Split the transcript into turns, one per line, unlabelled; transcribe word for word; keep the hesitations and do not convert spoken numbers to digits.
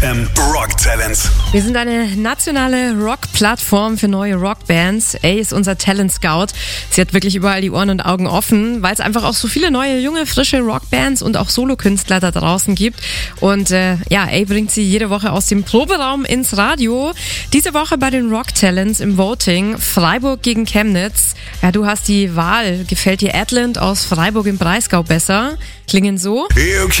M Rock Talents.
Wir sind eine nationale Rock-Plattform für neue Rockbands. A ist unser Talent Scout. Sie hat wirklich überall die Ohren und Augen offen, weil es einfach auch so viele neue, junge, frische Rockbands und auch Solokünstler da draußen gibt. Und äh, ja, A bringt sie jede Woche aus dem Proberaum ins Radio. Diese Woche bei den Rock Talents im Voting Freiburg gegen Chemnitz. Ja, du hast die Wahl. Gefällt dir Adland aus Freiburg im Breisgau besser? Klingen so.
You